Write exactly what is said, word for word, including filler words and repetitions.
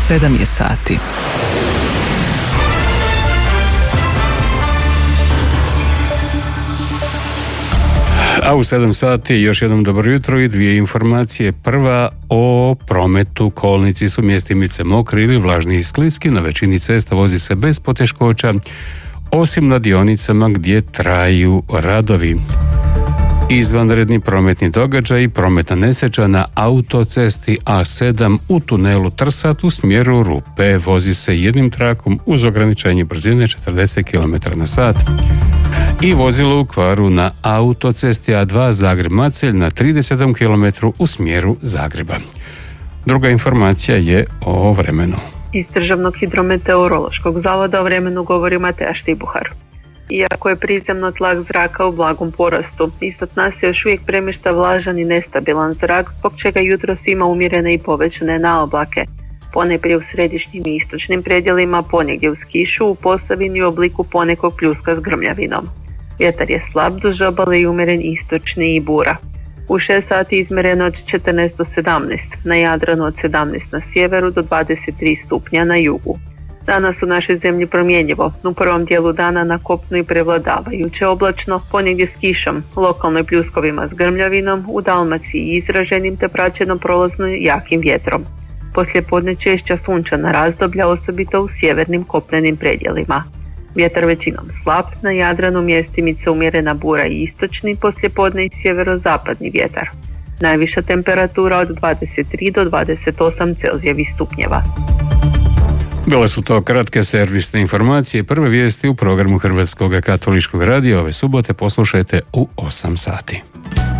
sedam je sati. A u sedam sati još jednom dobro jutro i dvije informacije. Prva o prometu. Kolnici su mjestimice mokri ili vlažni i skliski, na većini cesta vozi se bez poteškoća, osim na dionicama gdje traju radovi. Izvanredni prometni događaj, prometna nesreća na autocesti A sedam u tunelu Trsat u smjeru Rupe. Vozi se jednim trakom uz ograničenje brzine četrdeset kilometara na sat. I vozilo u kvaru na autocesti A dva Zagreb-Macelj na tridesetom kilometru u smjeru Zagreba. Druga informacija je o vremenu. Iz Državnog hidrometeorološkog zavoda o vremenu govori Mateja Štibuhar. Iako je prizemno tlak zraka u blagom porastu, ispod nas se još uvijek premješta vlažan i nestabilan zrak, zbog čega jutros ima umjerene i povećane naoblake. Ponajprije u središnjim i istočnim predjelima, ponegdje uz kišu, u Posavini u obliku ponekog pljuska s grmljavinom. Vjetar je slab duž obale i umjeren istočni i bura. U šest sati izmjereno od četrnaest do sedamnaest, na Jadranu od sedamnaest na sjeveru do dvadeset tri stupnja na jugu. Danas u našoj zemlji promjenjivo, u prvom dijelu dana na kopnu i prevladavajuće oblačno, ponegdje s kišom, lokalno i pljuskovima s grmljavinom, u Dalmaciji izraženim te praćeno prolazno jakim vjetrom. Poslijepodne češća sunčana razdoblja, osobito u sjevernim kopnenim predjelima. Vjetar većinom slab, na Jadranu mjestimice umjerena bura i istočni, poslijepodne i sjeverozapadni vjetar. Najviša temperatura od dvadeset tri do dvadeset osam Celzijevih stupnjeva. Bile su to kratke servisne informacije. Prve vijesti u programu Hrvatskog katoličkog radija ove subote poslušajte u osam sati.